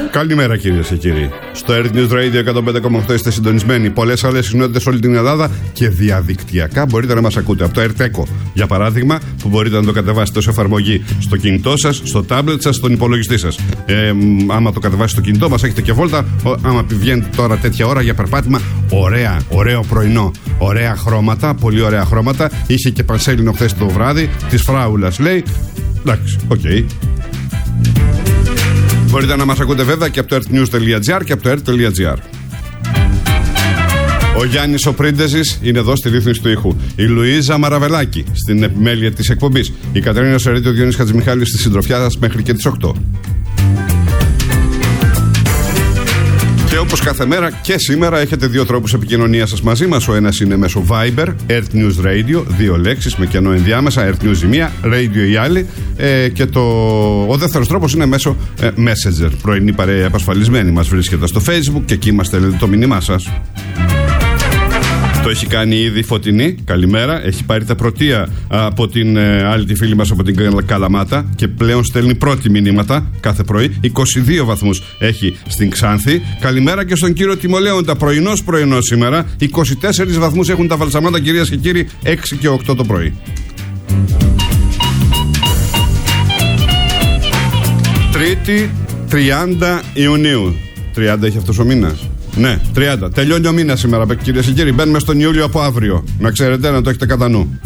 Καλημέρα κυρίες και κύριοι. Στο Earth News Radio 105,8 είστε συντονισμένοι. Πολλές άλλες συχνότητες σε όλη την Ελλάδα και διαδικτυακά μπορείτε να μας ακούτε. Από το Earth Echo, για παράδειγμα, που μπορείτε να το κατεβάσετε ως εφαρμογή στο κινητό σας, στο τάμπλετ σας, στον υπολογιστή σας. Άμα το κατεβάσετε στο κινητό μας, έχετε και βόλτα. Άμα βγαίνετε τώρα τέτοια ώρα για περπάτημα, ωραίο πρωινό. Ωραία χρώματα, πολύ ωραία χρώματα. Είχε και πανσέλινο χθες το βράδυ, της φράουλας λέει. Εντάξει, οκ. Μπορείτε να μας ακούτε βέβαια και από το earthnews.gr και από το earth.gr. Ο Γιάννης ο Πρίντεζης είναι εδώ στη ρύθμιση του ήχου. Η Λουίζα Μαραβελάκη στην επιμέλεια της εκπομπής. Η Κατερίνα Σερίδη, ο Διονύσης Χατζημιχάλης στη συντροφιά σας μέχρι και τις 8. Και όπως κάθε μέρα και σήμερα έχετε δύο τρόπους επικοινωνίας σας μαζί μας. Ο ένας είναι μέσω Viber, Earth News Radio, δύο λέξεις με κενό ενδιάμεσα, Earth News η μία, Radio η άλλη. Και ο δεύτερος τρόπος είναι μέσω Messenger. Πρωινή παρέα επασφαλισμένη μας βρίσκεται στο Facebook και εκεί μας στέλνετε το μήνυμά σας. Το έχει κάνει ήδη Φωτεινή. Καλημέρα. Έχει πάρει τα πρωτεία από την άλλη τη φίλη μας από την Καλαμάτα και πλέον στέλνει πρώτη μηνύματα κάθε πρωί. 22 βαθμούς έχει στην Ξάνθη. Καλημέρα και στον κύριο Τιμολέοντα. Πρωινός σήμερα. 24 βαθμούς έχουν τα βαλσαμάτα, κυρίες και κύριοι. 6 και 8 το πρωί. Τρίτη 30 Ιουνίου. 30 έχει αυτός ο μήνας. Ναι, 30. Τελειώνει ο μήνας σήμερα, κυρίες και κύριοι. Μπαίνουμε στον Ιούλιο από αύριο. Να ξέρετε, να το έχετε κατά νου.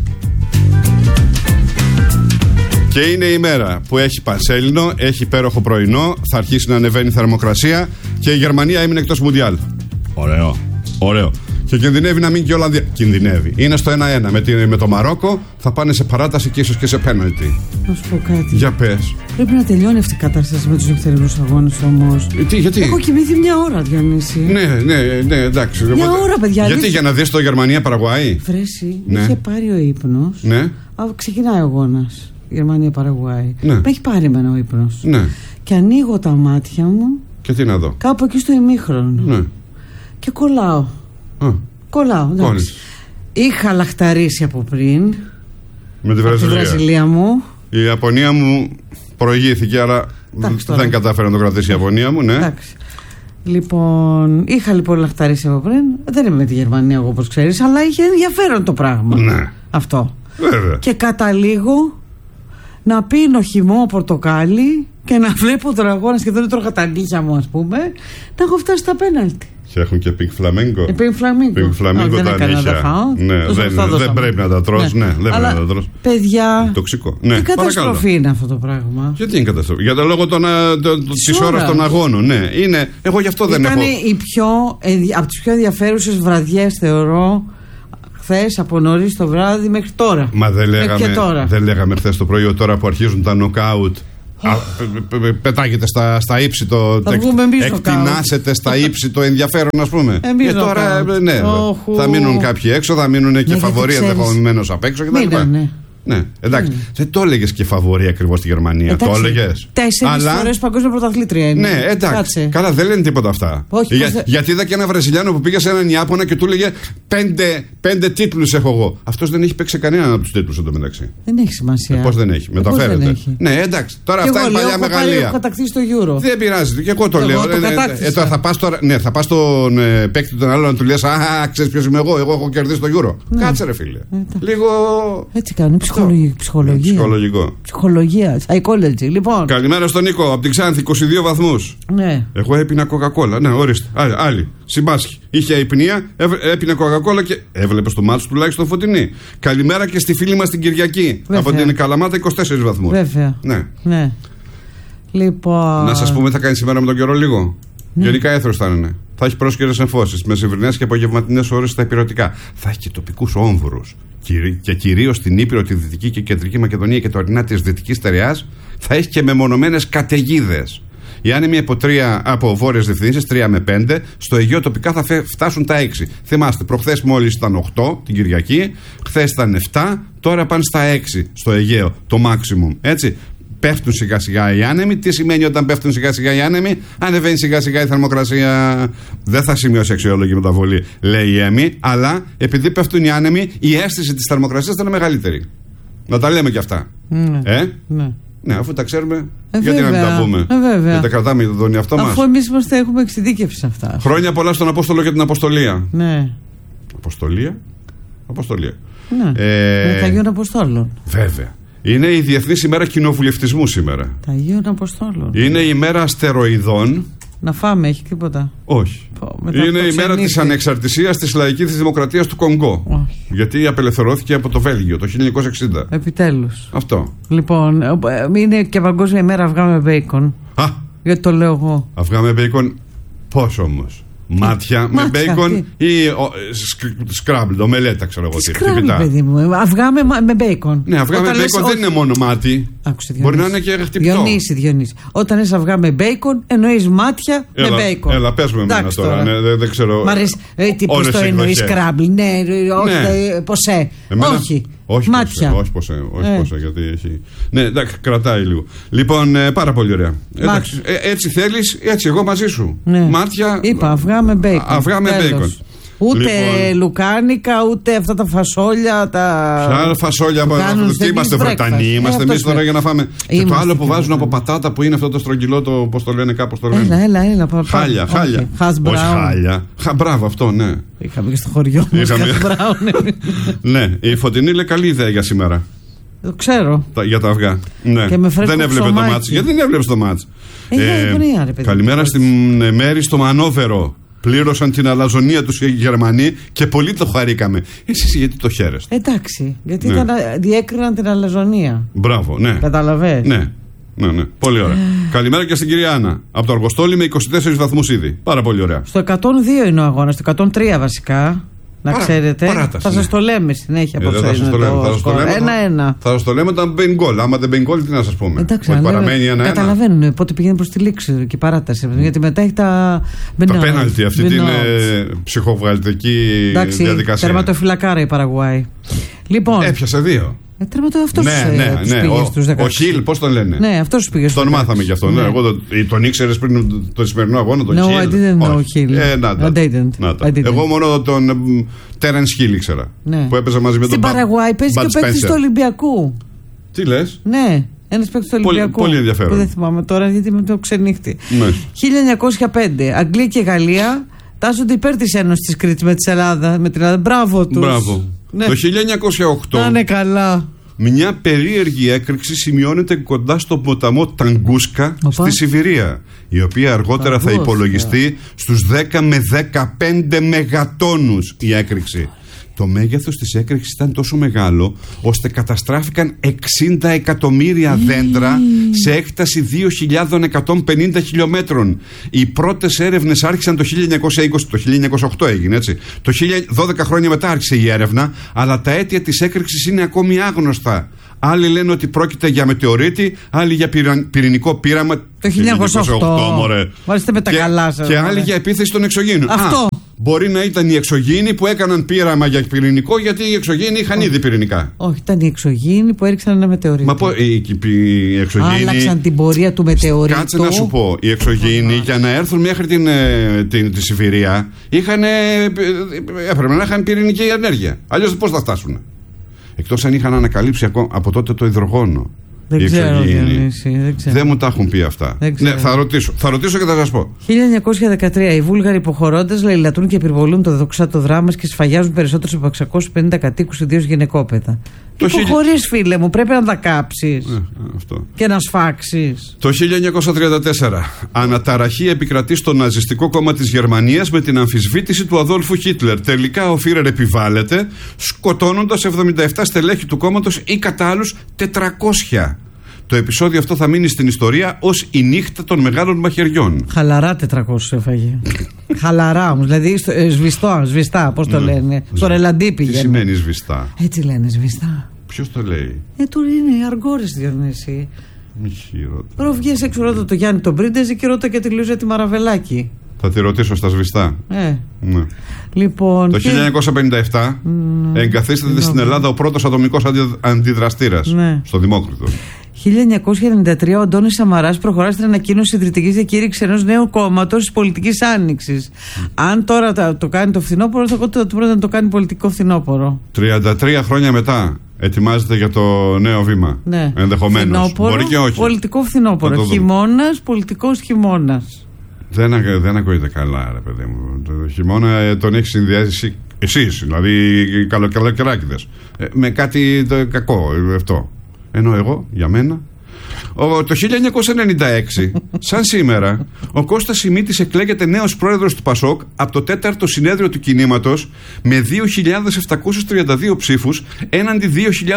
Και είναι η μέρα που έχει πανσέλινο, έχει υπέροχο πρωινό, θα αρχίσει να ανεβαίνει η θερμοκρασία και η Γερμανία έμεινε εκτός Μουντιάλ. Ωραίο. Και κινδυνεύει να μείνει και η Ολλανδία. Κινδυνεύει. Είναι στο 1-1 με το Μαρόκο. Θα πάνε σε παράταση και ίσως και σε πέναλτι. Να σου πω κάτι. Για πες. Πρέπει να τελειώνει αυτή η κατάσταση με τους νυχτερινούς αγώνες όμως. Γιατί? Έχω κοιμηθεί μια ώρα, Διονύση. Ναι, εντάξει. Μια ώρα, παιδιά. Γιατί, για να δεις το Γερμανία-Παραγουάη. Βρέσει, είχε πάρει ο ύπνος. Ναι. Ξεκινάει ο αγώνας. Γερμανία-Παραγουάη. Ναι. Με έχει πάρει εμένα ο ύπνος. Ναι. Και ανοίγω τα μάτια μου. Και τι να δω. Κάπου εκεί στο ημίχρονο. Ναι. Και κολλάω. Κολλάω, εντάξει. Είχα λαχταρίσει από πριν. Με τη Βραζιλία μου. Η Ιαπωνία μου προηγήθηκε, αλλά δεν κατάφερε να το κρατήσει η Ιαπωνία μου, ναι. Εντάξει. Λοιπόν, είχα λαχταρίσει από πριν. Δεν είμαι με τη Γερμανία εγώ, όπως ξέρεις, αλλά είχε ενδιαφέρον το πράγμα. Ναι. Αυτό. Βέβαια. Και καταλήγω να πίνω χυμό πορτοκάλι και να βλέπω τον αγώνα, σχεδόν δεν τρώγα τα νύχια μου, ας πούμε, να έχω φτάσει στα πέναλτι. Και έχουν και Pink Flamingo. Pink Flamingo τα νύχια. Ναι, δεν πρέπει να τα τρως. Ναι, δεν πρέπει να τα τρως. Παιδιά, τοξικό. Τι καταστροφή είναι αυτό το πράγμα. Γιατί είναι καταστροφή? Για το λόγο της ώρας των αγώνων. Ναι, είναι. Εγώ γι' αυτό δεν έχω. Ήταν από τις πιο ενδιαφέρουσες βραδιές, θεωρώ, χθες από νωρίς το βράδυ μέχρι τώρα. Μα δεν λέγαμε χθες το πρωί, τώρα που αρχίζουν τα νοκάουτ. Πετάγεται στα ύψη το. Εκτινάσεται στα ύψη το ενδιαφέρον, ας πούμε. Και τώρα ναι, θα μείνουν κάποιοι έξω, θα μείνουν και φαβοροί ενδεχομένως απ' έξω κτλ. Ναι, εντάξει. Δεν το έλεγες και φαβορή ακριβώς στη Γερμανία. Το έλεγες. 4 φορές παγκόσμια πρωταθλήτρια είναι. Ναι, εντάξει. Καλά, δεν λένε τίποτα αυτά. Γιατί είδα και ένα Βραζιλιάνο που πήγε σε έναν Ιάπωνα και του έλεγε 5 τίτλους έχω εγώ. Αυτός δεν έχει παίξει κανέναν από τους τίτλους εντωμεταξύ. Δεν έχει σημασία. Πώς δεν έχει? Μεταφέρεται. Ναι, εντάξει. Τώρα αυτά είναι παλιά μεγαλεία. Έχω κατακτήσει το Euro. Δεν πειράζει. Και εγώ το λέω. Τώρα θα πας στον παίκτη τον άλλον να του λες: α, ξέρεις ποιος είμαι εγώ? Εγώ έχω κερδίσει το Euro. Κάτσε, ρε φίλε. Λίγο. Έτσι κάνουν. Ψυχολογία. Psychology. Λοιπόν. Καλημέρα στον Νίκο από την Ξάνθη, 22 βαθμούς. Ναι. Εγώ έπινα κοκακόλα. Ναι, ορίστε. Άλλη. Συμπάσχει. Είχε αϊπνία, έπινε κοκακόλα και έβλεπε στο μάτσο τουλάχιστον Φωτεινή. Καλημέρα και στη φίλη μας την Κυριακή. Βέβαια. Από την Καλαμάτα, 24 βαθμούς. Βέβαια. Ναι. Λοιπόν. Να σας πούμε, θα κάνει σήμερα με τον καιρό λίγο. Ναι. Γενικά έθρος θα είναι. Θα έχει πρόσκαιρες εμφώσεις, μεσημβρινές και απογευματινές ώρες στα υπηρετικά. Θα έχει και τοπικούς όμβουρους. Και κυρίως στην Ήπειρο, τη Δυτική και Κεντρική Μακεδονία και το ορεινά της Δυτικής Στερεάς θα έχει και μεμονωμένες καταιγίδες. Οι άνεμοι από βόρειες διευθύνσεις 3 με 5, στο Αιγαίο τοπικά θα φτάσουν τα 6. Θυμάστε, προχθές μόλις ήταν 8 την Κυριακή, χθες ήταν 7, τώρα πάνε στα 6 στο Αιγαίο, το maximum. Έτσι. Πέφτουν σιγά σιγά οι άνεμοι. Τι σημαίνει όταν πέφτουν σιγά σιγά οι άνεμοι? Ανεβαίνει σιγά σιγά η θερμοκρασία. Δεν θα σημειώσει αξιόλογη μεταβολή, λέει η ΕΜΗ, αλλά επειδή πέφτουν οι άνεμοι, η αίσθηση της θερμοκρασίας θα είναι μεγαλύτερη. Να τα λέμε κι αυτά. Ναι. Ναι, αφού τα ξέρουμε, γιατί να μην τα πούμε. Βέβαια. Τα κρατάμε για τον εαυτό μας. Αφού εμείς έχουμε εξειδίκευση σε αυτά. Χρόνια πολλά στον Απόστολο και την Αποστολία. Ναι. Αποστολία. Ναι. Με τα Αγίων Αποστόλων. Βέβαια. Είναι η Διεθνής ημέρα κοινοβουλευτισμού σήμερα. Τα Αγίων Αποστόλων. Είναι η μέρα αστεροειδών. Να φάμε, έχει τίποτα? Όχι. Είναι η μέρα της ανεξαρτησίας της λαϊκής δημοκρατίας του Κονγκό. Όχι. Γιατί απελευθερώθηκε από το Βέλγιο το 1960. Επιτέλους. Αυτό. Λοιπόν, είναι και παγκόσμια ημέρα αυγά με μπέικον. Γιατί το λέω εγώ. Αυγά με μπέικον, πώς όμως? Μάτια με μπέικον ή σκράμπλ, ομελέτα, ξέρω εγώ τι. Σκράμπλ, παιδί μου. Αυγά με μπέικον. Ναι, αυγά με μπέικον δεν είναι μόνο μάτι. Μπορεί να είναι και χτυπτό. Διονύση. Όταν είσαι αυγά με μπέικον, εννοείς μάτια με μπέικον. Έλα, πες με εμένα τώρα. Δεν ξέρω. Μ' αρέσει. Πώς το εννοείς σκράμπλ? Ναι, όχι, ποσέ. Όχι. Μάτια. Όχι ποσέ, γιατί έχει. Ναι, εντάξει, κρατάει λίγο. Λοιπόν, πάρα πολύ ωραία. Εντάξει, έτσι θέλεις, έτσι εγώ μαζί σου. Μάτια. Είπα, αυγά με μπέικον. Αυγά με μπέικον. Ούτε λουκάνικα, ούτε αυτά τα φασόλια. Ποια φασόλια? Τι είμαστε, Βρετανοί είμαστε εμείς τώρα για να φάμε? Και το άλλο που βάζουν από πατάτα που είναι αυτό το στρογγυλό, πώς το λένε, κάπως το λένε. Έλα. Χάλια. Όχι χάλια. Μπράβο, αυτό, ναι. Είχαμε και στο χωριό μας χασμπράουν. Ναι, η Φωτεινή λέει καλή ιδέα για σήμερα. Το ξέρω. Για τα αυγά. Ναι. Δεν έβλεπε το μάτς. Γιατί δεν έβλεπες το μάτς? Καλημέρα στην Μέρη στο Μανόβερο. Πλήρωσαν την αλαζονία τους οι Γερμανοί και πολύ το χαρήκαμε. Εσείς γιατί το χαίρεστε? Εντάξει, γιατί διέκριναν την αλαζονία. Μπράβο, ναι. Καταλαβαίνεις. Ναι. Πολύ ωραία. Καλημέρα και στην κυρία Άννα. Από το Αργοστόλι με 24 βαθμούς ήδη. Πάρα πολύ ωραία. Στο 102 είναι ο αγώνας, στο 103 βασικά. Να ξέρετε. Παράταση, θα σας το λέμε συνέχεια από θα σας το λέμε όταν μπαίνει γκολ. Άμα δεν μπαίνει γκολ, τι να σας πούμε? Εντάξει, ότι παραμένει 1-1. Καταλαβαίνουν πότε πηγαίνει προς τη λήξη και η παράταση. Γιατί μετά έχει τα πέναλτι, αυτή την ψυχοβγαλτική διαδικασία. Τερματοφυλακάρα η Παραγουάη. Λοιπόν, έπιασε 2. Αυτός πήγε στους 16. Ο Χιλ, πώς τον λένε? Ναι, αυτός πήγε στους 16. Τον μάθαμε κι αυτό. Εγώ τον ήξερες πριν το σημερινό αγώνα, τον Χιλ? No, I didn't know Hill. I didn't. Εγώ μόνο τον Terence Hill ήξερα. Που έπαιζε μαζί με τον Bud Spencer. Στην Παραγουάη παίζει και ο παίκτης του Ολυμπιακού. Τι λες? Ναι. Ένας παίκτης του Ολυμπιακού. Πολύ ενδιαφέρον. Που δεν θυμάμαι τώρα γιατί με το ξενύχτη. 1905. Αγγλία και Γαλλία τάσσονται υπέρ της Ένωσης της Κρήτης με την Ελλάδα. Μπράβο τους. Μπράβο. Το 1908. Να είναι καλά. Μια περίεργη έκρηξη σημειώνεται κοντά στον ποταμό Ταγκούσκα στη Σιβηρία, η οποία αργότερα θα υπολογιστεί στους 10 με 15 μεγατόνους η έκρηξη. Το μέγεθος της έκρηξης ήταν τόσο μεγάλο ώστε καταστράφηκαν 60 εκατομμύρια δέντρα σε έκταση 2.150 χιλιόμετρων. Οι πρώτες έρευνες άρχισαν το 1920, το 1908 έγινε έτσι. Το 12 χρόνια μετά άρχισε η έρευνα, αλλά τα αίτια της έκρηξης είναι ακόμη άγνωστα. Άλλοι λένε ότι πρόκειται για μετεωρίτη, άλλοι για πυρηνικό πείραμα. Το 1908, μωρέ. Βάζετε με τα καλά σας. Και άλλοι για επίθεση των εξωγήινων. Αυτό. Μπορεί να ήταν οι εξωγήινοι που έκαναν πείραμα για πυρηνικό, γιατί οι εξωγήινοι είχαν ήδη πυρηνικά. Όχι, ήταν οι εξωγήινοι που έριξαν ένα μετεωρίτη. Μα οι εξωγήινοι άλλαξαν την πορεία του μετεωρίτου. Κάτσε να σου πω. Οι εξωγήινοι για να έρθουν μέχρι τη Σιβηρία έπρεπε να είχαν πυρηνική ενέργεια. Αλλιώς πώς θα φτάσουν? Εκτός αν είχαν ανακαλύψει από τότε το υδρογόνο. Δεν ξέρω, Διονύση, δεν μου τα έχουν πει αυτά. Ναι, θα ρωτήσω και θα σας πω. 1913. Οι Βούλγαροι υποχωρώντας λαιλατούν και επιβολούν το δοξάτο δράμα και σφαγιάζουν περισσότερους από 650 κατοίκους, ιδίως γυναικόπαιδα. Υποχωρείς, φίλε μου, πρέπει να τα κάψεις και να σφάξεις. Το 1934. Αναταραχή επικρατεί στο Ναζιστικό Κόμμα της Γερμανίας με την αμφισβήτηση του Αδόλφου Χίτλερ. Τελικά ο Φίρερ επιβάλλεται, σκοτώνοντας 77 στελέχη του κόμματος ή κατά άλλους 400. Το επεισόδιο αυτό θα μείνει στην ιστορία ως η νύχτα των μεγάλων μαχαιριών. Χαλαρά 400 έφαγε. Χαλαρά όμως, δηλαδή σβηστά, πώς το λένε. Στο ρελαντί πήγαινε. Τι σημαίνει σβηστά? Έτσι λένε, σβηστά. Ποιος το λέει? Του είναι οι αργόρες, Διονύση. Μη χειρότερο. Τώρα βγες έξω, ρώτα το Γιάννη τον Πρίντεζη και ρώτα και τη Λούζα τη Μαραβελάκη. Θα τη ρωτήσω στα σβηστά. Ναι. Λοιπόν, το 1957 εγκαθίσταται στην Ελλάδα ο πρώτος ατομικός αντιδραστήρας στο Δημόκριτο. 1993 ο Αντώνης Σαμαράς προχωρά στην ανακοίνωση ιδρυτικής διακήρυξης ενός νέου κόμματος της πολιτικής άνοιξης. Αν τώρα το κάνει το φθινόπωρο, θα πρώτα να το κάνει πολιτικό φθινόπωρο. 33 χρόνια μετά Ετοιμάζεται για το νέο βήμα. Ναι. Ενδεχομένως. Μπορεί και όχι. Πολιτικό φθινόπωρο. Χειμώνας, πολιτικός χειμώνας. Δεν ακούγεται καλά, ρε παιδί μου. Το χειμώνα τον έχει συνδυάσει εσείς, δηλαδή οι καλοκαιράκηδες, με κάτι κακό αυτό. Ενώ εγώ, για μένα. Το 1996, σαν σήμερα, ο Κώστας Σιμίτης εκλέγεται νέος πρόεδρος του ΠΑΣΟΚ από το 4ο συνέδριο του κινήματος με 2.732 ψήφους έναντι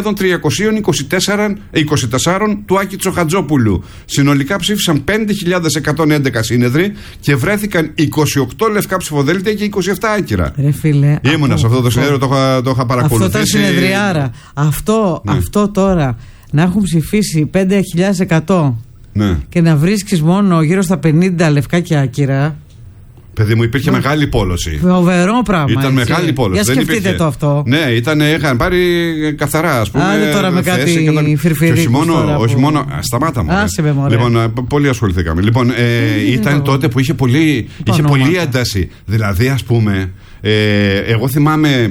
2.324 του Άκη Τσοχατζόπουλου. Συνολικά ψήφισαν 5.111 σύνεδροι και βρέθηκαν 28 λευκά ψηφοδέλτια και 27 άκυρα. Ρε φίλε, ήμουνα σε αυτό το συνέδριο, το είχα παρακολουθήσει. Αυτό τα συνεδριάρα. Αυτό τώρα. Να έχουν ψηφίσει 5.100 και να βρίσκεις μόνο γύρω στα 50 λευκά και άκυρα. Παιδί μου, υπήρχε μεγάλη πόλωση. Φοβερό πράγμα. Ήταν μεγάλη πόλωση. Για σκεφτείτε το αυτό. Ναι, είχαν πάρει καθαρά, ας πούμε. Άντε τώρα με κάτι φιρφιρίκους. Όχι μόνο. Σταμάτα μου. Λοιπόν, πολύ ασχοληθήκαμε. Λοιπόν, ήταν τότε που είχε πολύ ένταση. Δηλαδή, ας πούμε. Εγώ θυμάμαι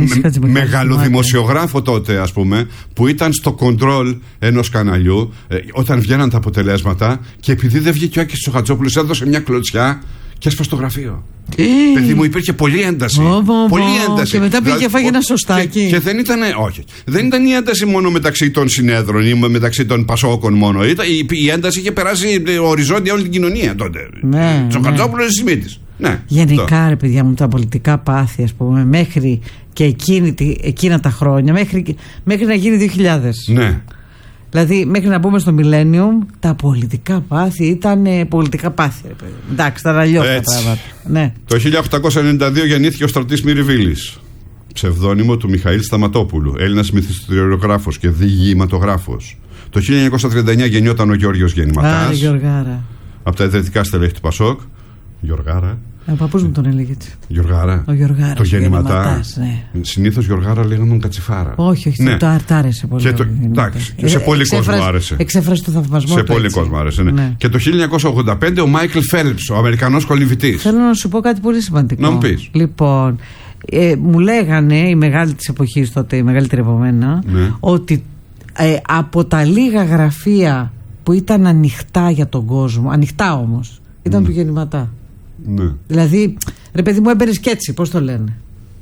μεγαλοδημοσιογράφο τότε, ας πούμε, που ήταν στο κοντρόλ ενός καναλιού όταν βγαίναν τα αποτελέσματα και επειδή δεν βγήκε ο Άκης Τσοχατζόπουλος έδωσε μια κλωτσιά και έσπασε το γραφείο. Παιδί μου, υπήρχε πολλή ένταση. Πολύ ένταση. Και μετά πήγε και φάγε ένα σωστάκι. Και δεν ήταν η ένταση μόνο μεταξύ των συνέδρων ή μεταξύ των πασόκων μόνο. Η ένταση είχε περάσει οριζόντια όλη την κοινωνία τότε. Τσοχατζόπουλος Σιμίτης. Ναι, γενικά ρε παιδιά μου, τα πολιτικά πάθη, ας πούμε, μέχρι και εκείνα τα χρόνια, μέχρι να γίνει 2000. Ναι. Δηλαδή μέχρι να μπούμε στο Millennium, τα πολιτικά πάθη ήταν πολιτικά πάθη. Εντάξει, ήταν αλλιώς τα πράγματα. Ναι. Το 1892 γεννήθηκε ο Στρατής Μυριβίλης, ψευδόνυμο του Μιχαήλ Σταματόπουλου, Έλληνας μυθιστοριογράφος και διηγηματογράφος. Το 1939 γεννιόταν ο Γιώργος Γεννηματάς. Γιωργάρα. Από τα ιδρυτικά στελέχη του ΠΑΣΟΚ. Γιωργάρα. Ο παππούς μου τον έλεγε έτσι. Γιωργάρα. Ο Γιωργάρας. Το Γεννηματά. Ναι. Συνήθως Γιωργάρα λέγανε τον Κατσιφάρα. Όχι, ναι. Το άρεσε πολύ. Και σε πολλοί κόσμο άρεσε. Εξέφρασε το θαυμασμό του. Σε πολλοί κόσμο άρεσε. Ναι. Και το 1985 ο Μάικλ Φέλπς, ο Αμερικανός κολυμβητής. Θέλω να σου πω κάτι πολύ σημαντικό. Να μου πεις. Λοιπόν, μου λέγανε οι μεγάλοι της εποχής τότε, οι μεγαλύτεροι από μένα, ότι από τα λίγα γραφεία που ήταν ανοιχτά για τον κόσμο, ανοιχτά όμως, ήταν του Γεννηματά. Ναι. Δηλαδή, ρε παιδί μου, έμπαινες κι έτσι, πώς το λένε.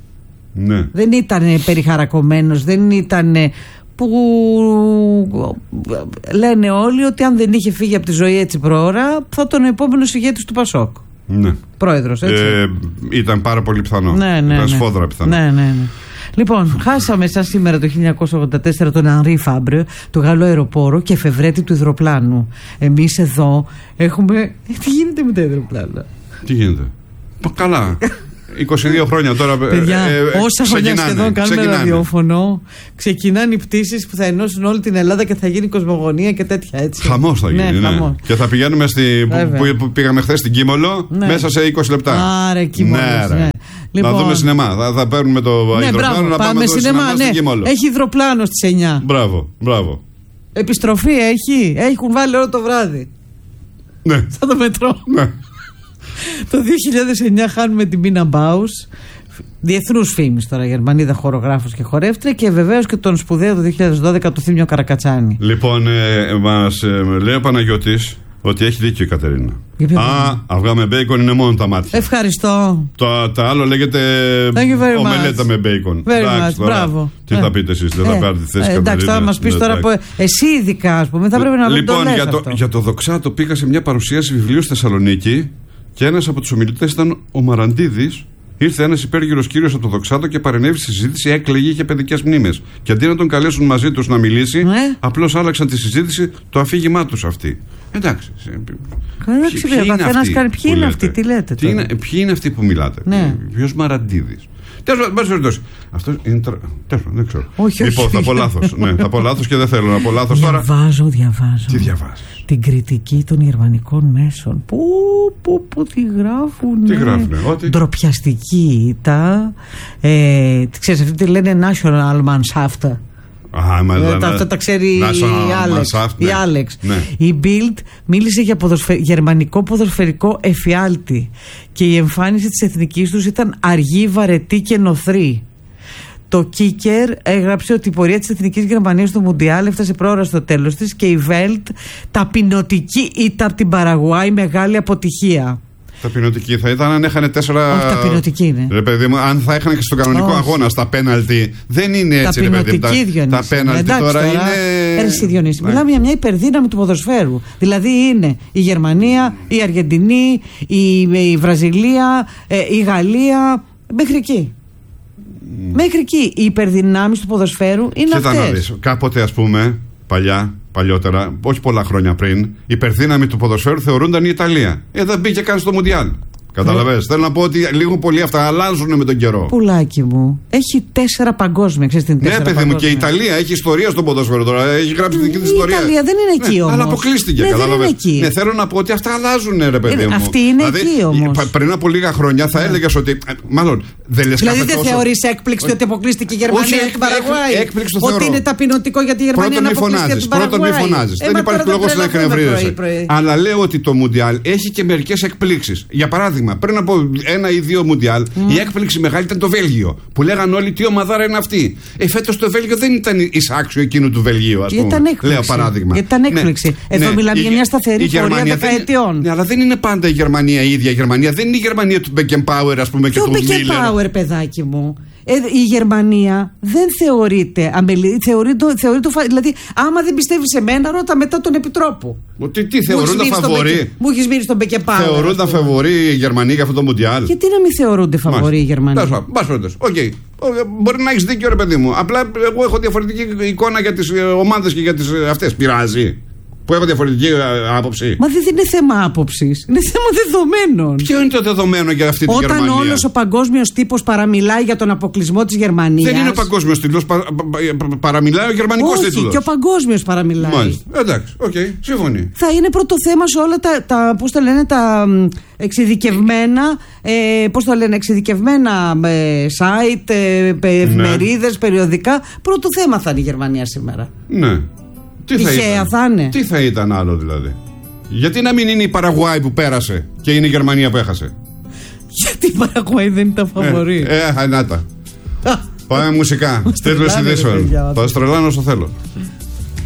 Ναι. Δεν ήταν περιχαρακωμένος, δεν ήταν που λένε όλοι ότι αν δεν είχε φύγει από τη ζωή έτσι προώρα θα ήταν ο επόμενος ηγέτης του ΠΑΣΟΚ. Ναι. Πρόεδρος, έτσι. Ήταν πάρα πολύ πιθανό. Ήταν σφόδρα πιθανό. Ναι. Λοιπόν, χάσαμε σαν σήμερα το 1984 τον Ανρί Φάμπρε, το Γάλλο αεροπόρο και εφευρέτη του υδροπλάνου. Εμείς εδώ έχουμε. Τι γίνεται με τα υδροπλάνα? Τι γίνεται? Καλά. 22 χρόνια τώρα. Παιδιά, όσα χρόνια σχεδόν κάνουμε ραδιόφωνο, ξεκινάνε οι πτήσεις που θα ενώσουν όλη την Ελλάδα και θα γίνει κοσμογονία και τέτοια, έτσι. Χαμός θα γίνει, ναι. Και θα πηγαίνουμε που πήγαμε χθες στην Κίμολο μέσα σε 20 λεπτά. Άρα, Κίμολος, ναι. Λοιπόν, να δούμε σινεμά. Θα παίρνουμε το υδροπλάνο να πάμε σινεμά στην Κίμολο. Έχει υδροπλάνο στις 9. Μπράβο. Επιστροφή έχει. Έχουν βάλει όλο το βράδυ. Ναι. Σαν το μετρό. Ναι. Το 2009 χάνουμε την Πίνα Μπάους, διεθνούς φήμης τώρα, Γερμανίδα χορογράφος και χορεύτρια, και βεβαίως και τον σπουδαίο το 2012 του Θήμιο Καρακατσάνη. Λοιπόν, μας λέει ο Παναγιώτης ότι έχει δίκιο η Κατερίνα. Αυγά με μπέικον είναι μόνο τα μάτια. Ευχαριστώ. Τα άλλο λέγεται ομελέτα με μπέικον. Μπράβο. Τι θα πείτε εσείς, δεν θα πάρετε τη θέση Κατερίνα? Εντάξει, τώρα μας πεις τώρα εσύ ειδικά, ας πούμε, θα πρέπει να λοιπόν, για το Δοξάτο πήγα σε μια παρουσίαση βιβλίου στη Θεσσαλονίκη. Και ένας από τους ομιλητές ήταν ο Μαραντίδης. Ήρθε ένας υπέργυρος κύριος από το Δοξάτο και παρενέβη στη συζήτηση, έκλαιγε, είχε παιδικές μνήμες. Και αντί να τον καλέσουν μαζί τους να μιλήσει, απλώς άλλαξαν τη συζήτηση, το αφήγημά τους αυτοί. Εντάξει. Ποιοι είναι αυτοί, τι λέτε? Ποιοι είναι αυτοί που μιλάτε? Ποιος Μαραντίδης? Αυτό είναι. Δεν ξέρω. Λοιπόν, θα πω λάθος. Θα πω λάθος και δεν θέλω να πω λάθος τώρα. Διαβάζω. Τι διαβάζεις? Την κριτική των γερμανικών μέσων. Πού τι γράφουνε? Τι γράφουνε? Ότι ντροπιαστική ήταν. Ξέρεις, αυτή τη λένε National Mannschaft. Αυτά τα ξέρει η Άλεξ. Η Bild μίλησε για γερμανικό ποδοσφαιρικό εφιάλτη και η εμφάνιση της εθνικής τους ήταν αργή, βαρετή και νοθρή. Το Κίκερ έγραψε ότι η πορεία της Εθνικής Γερμανίας στο Μουντιάλ έφτασε πρόωρα στο τέλος της και η Βέλτ ταπεινωτική ήταν από την Παραγουάη, μεγάλη αποτυχία. Ταπεινωτική θα ήταν αν έχανε 4. Όχι, ταπεινωτική είναι. Ρε παιδί μου, αν θα έχανε και στον κανονικό αγώνα στα πέναλτι. Δεν είναι έτσι, ρε παιδί μου. Τα πέναλτι τώρα είναι. Έρση Διονύση. Μιλάμε για μια υπερδύναμη του ποδοσφαίρου. Δηλαδή είναι η Γερμανία, η Αργεντινή, η Βραζιλία, η Γαλλία. Μέχρι εκεί. Μέχρι εκεί οι υπερδυνάμεις του ποδοσφαίρου είναι αυτές. Κάποτε, ας πούμε, παλιότερα, όχι πολλά χρόνια πριν, η υπερδύναμη του ποδοσφαίρου θεωρούνταν η Ιταλία. Δεν μπήκε καν στο Μουντιάλ. Καταλαβαίνεις. Θέλω να πω ότι λίγο πολύ αυτά αλλάζουν με τον καιρό. Πουλάκι μου, έχει 4 παγκόσμια. Ξέρεις την 4 ναι, παιδί μου, και η Ιταλία έχει ιστορία στον ποδόσφαιρο τώρα. Έχει γράψει δική της ιστορία. Η Ιταλία δεν είναι εκεί όμως. Αλλά αποκλείστηκε. Καταλαβαίνεις. Ναι, θέλω να πω ότι αυτά αλλάζουν, ρε παιδί μου. Αυτή είναι δηλαδή, εκεί όμως. Πριν από λίγα χρόνια θα έλεγες ότι. Μάλλον δεν λες δηλαδή δεν θεωρείς έκπληξη ότι αποκλείστηκε η Γερμανία από την Παραγουάη. Ότι είναι ταπεινωτικό για τη Γερμανία να αποκλείστηκε από την Παραγουάη. Πρώτον, μη φωνάζεις. Δεν υπάρχει λόγος να εκνευρίζεσαι. Αλλά λέω ότι το Μουντιάλ έχει και μερικές εκπλήξεις. Για παράδειγμα, πριν από 1 ή 2 Μουντιάλ, η έκπληξη μεγάλη ήταν το Βέλγιο. Που λέγαν όλοι τι ομαδάρα είναι αυτή. Φέτος το Βέλγιο δεν ήταν εισάξιο εκείνου του Βελγίου, ας πούμε. Λέω παράδειγμα. Γιατί ήταν έκπληξη. Εδώ μιλάμε για μια σταθερή πορεία δεκαετιών. Ναι, αλλά δεν είναι πάντα η Γερμανία η ίδια. Η Γερμανία δεν είναι η Γερμανία του Beckenbauer, ας πούμε, και του Μίλλερ. Ποιο Beckenbauer, παιδάκι μου. Η Γερμανία δεν θεωρείται αμελή. Δηλαδή, άμα δεν πιστεύει σε μένα, ρώτα μετά τον Επιτρόπου. Τι θεωρούνται φαβορί. Μου έχει μείνει στον Beckenbauer. Θεωρούνται φαβορί οι Γερμανοί για αυτό το Μουντιάλ. Γιατί να μην θεωρούνται φαβορί οι Γερμανοί. Οκ. Μπορεί να έχει δίκιο, ρε παιδί μου. Απλά εγώ έχω διαφορετική εικόνα για τις ομάδες και για τις αυτές. Πειράζει που έχω διαφορετική άποψη. Μα δεν είναι θέμα άποψης. Είναι θέμα δεδομένων. Ποιο είναι το δεδομένο για αυτή τη Γερμανία? Όταν όλος ο παγκόσμιος τύπος παραμιλάει για τον αποκλεισμό της Γερμανίας. Δεν είναι ο παγκόσμιος τίτλος. Παραμιλάει ο γερμανικός τίτλος. Όχι, και ο παγκόσμιος παραμιλάει. Μάλιστα. Εντάξει, σύμφωνοι. Θα είναι πρώτο θέμα σε όλα τα πώς το λένε, τα εξειδικευμένα, εξειδικευμένα site, εφημερίδες, περιοδικά. Πρώτο θέμα θα είναι η Γερμανία σήμερα. Ναι. Τι θα ήταν άλλο δηλαδή? Γιατί να μην είναι η Παραγουάη που πέρασε και είναι η Γερμανία που έχασε? Γιατί η Παραγουάη δεν ήταν φαβορί. Πάμε μουσικά. Στέλνω ειδήσεων. Θα στρελάνω όσο θέλω.